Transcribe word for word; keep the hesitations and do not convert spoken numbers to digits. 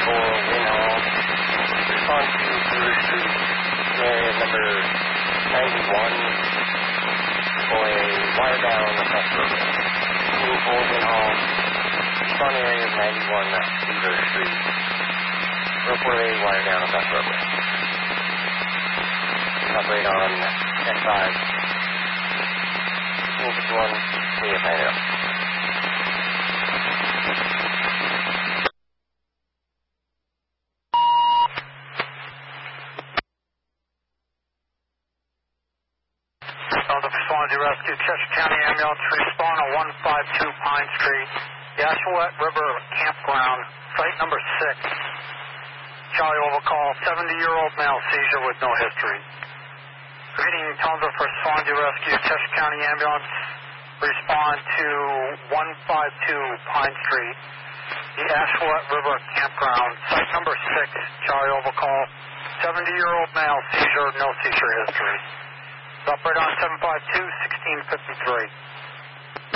for Winhall. Respond to Brewer Street, area number ninety-one, for a wire down across the road. Two for Winhall. Respond area of ninety-one, Brewer Street. Report a wire down across the road. Operate on X five. one, see if I know. Delta Swansea Rescue, Chester County Ambulance, respond on one five two Pine Street, the Ashwaubenon River Campground, site number six. Charlie overcall, seventy-year-old male, seizure with no history. Greeting, Townsville for Swansea Rescue, Chester County Ambulance, respond to one five two Pine Street, the Ashwaubenon River Campground, site number six, Charlie overcall, seventy-year-old male, seizure, no seizure history. Operate on seven five two, sixteen fifty-three.